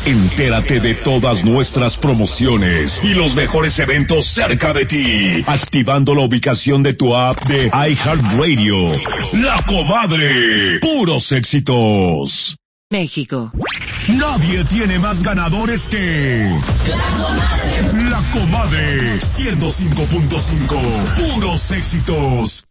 Entérate de todas nuestras promociones y los mejores eventos cerca de ti, activando la ubicación de tu app de iHeartRadio. La Comadre, puros éxitos. México. Nadie tiene más ganadores que La Comadre 105.5, puros éxitos.